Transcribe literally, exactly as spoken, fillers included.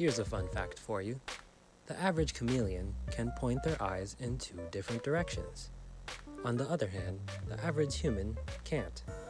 Here's a fun fact for you. The average chameleon can point their eyes in two different directions. On the other hand, the average human can't.